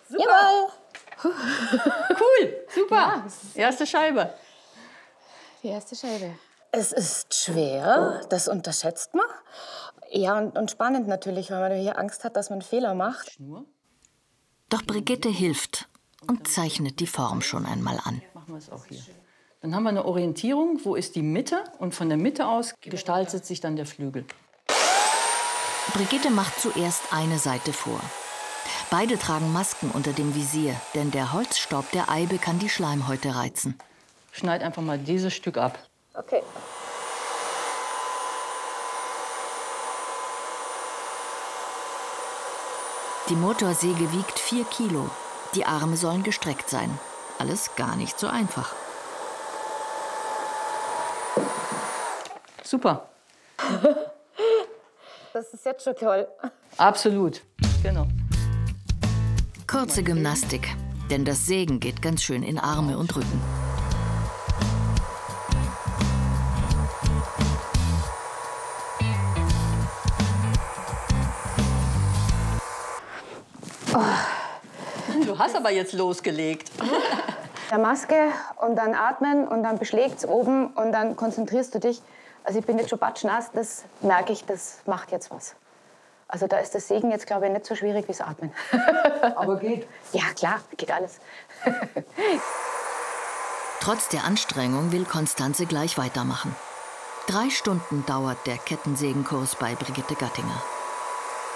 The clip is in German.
Jawohl! Cool, super. Ja, erste Scheibe. Die erste Scheibe. Es ist schwer, das unterschätzt man. Ja, und spannend natürlich, weil man hier Angst hat, dass man einen Fehler macht. Doch Brigitte hilft und zeichnet die Form schon einmal an. Machen wir es auch hier. Dann haben wir eine Orientierung, wo ist die Mitte? Und von der Mitte aus gestaltet sich dann der Flügel. Brigitte macht zuerst eine Seite vor. Beide tragen Masken unter dem Visier, denn der Holzstaub der Eibe kann die Schleimhäute reizen. Schneid einfach mal dieses Stück ab. Okay. Die Motorsäge wiegt 4 Kilo. Die Arme sollen gestreckt sein. Alles gar nicht so einfach. Super. Das ist jetzt schon toll. Absolut. Genau. Kurze Gymnastik, denn das Sägen geht ganz schön in Arme und Rücken. Du hast aber jetzt losgelegt. Der Maske und dann atmen und dann beschlägt's oben und dann konzentrierst du dich. Also ich bin jetzt schon patschnass, das merke ich, das macht jetzt was. Also da ist das Sägen jetzt, glaube ich, nicht so schwierig wie das Atmen. Aber geht. Ja, klar, geht alles. Trotz der Anstrengung will Konstanze gleich weitermachen. 3 Stunden dauert der Kettensägenkurs bei Brigitte Gattinger.